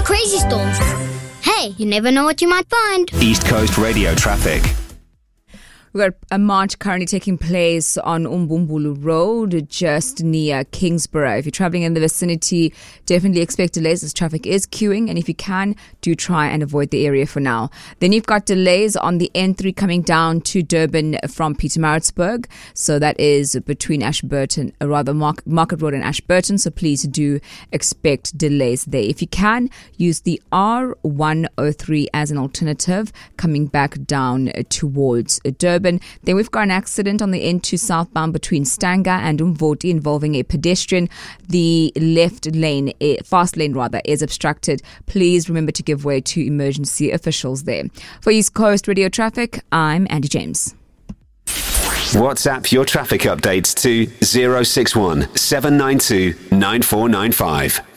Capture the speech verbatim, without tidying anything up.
crazy storms. Hey, you never know what you might find. East Coast Radio Traffic. We've got a march currently taking place on Umbumbulu Road, just near Kingsborough. If you're travelling in the vicinity, definitely expect delays as traffic is queuing. And if you can, do try and avoid the area for now. Then you've got delays on the N three coming down to Durban from Pietermaritzburg. So that is between Ashburton, or rather Mark, Market Road and Ashburton. So please do expect delays there. If you can, use the R one oh three as an alternative coming back down towards Durban. Then we've got an accident on the N two southbound between Stanger and Umvoti involving a pedestrian. The left lane, fast lane rather, is obstructed. Please remember to give way to emergency officials there. For East Coast Radio Traffic, I'm Andy James. WhatsApp your traffic updates to zero six one seven nine two nine four nine five.